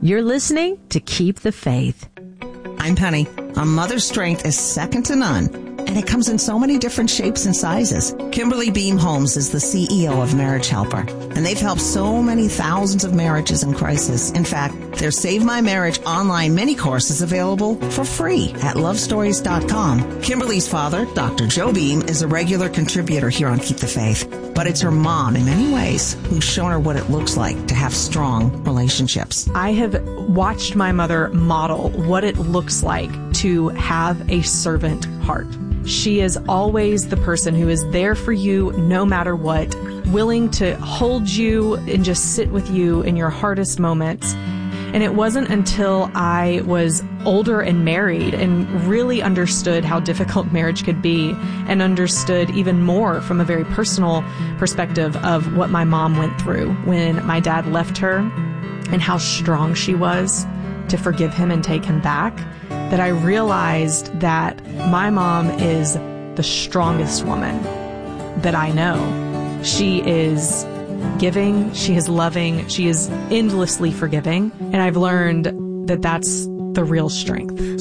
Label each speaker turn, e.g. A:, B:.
A: You're listening to Keep the Faith.
B: I'm Penny. A mother's strength is second to none, and it comes in so many different shapes and sizes. Kimberly Beam Holmes is the CEO of Marriage Helper, and they've helped so many thousands of marriages in crisis. In fact, their Save My Marriage online mini course is available for free at lovestories.com. Kimberly's father, Dr. Joe Beam, is a regular contributor here on Keep the Faith, but it's her mom in many ways who's shown her what it looks like to have strong relationships.
C: I have watched my mother model what it looks like to have a servant heart. She is always the person who is there for you no matter what, willing to hold you and just sit with you in your hardest moments. And it wasn't until I was older and married and really understood how difficult marriage could be and understood even more from a very personal perspective of what my mom went through when my dad left her and how strong she was to forgive him and take him back, that I realized that my mom is the strongest woman that I know. She is giving, she is loving, she is endlessly forgiving, and I've learned that that's the real strength.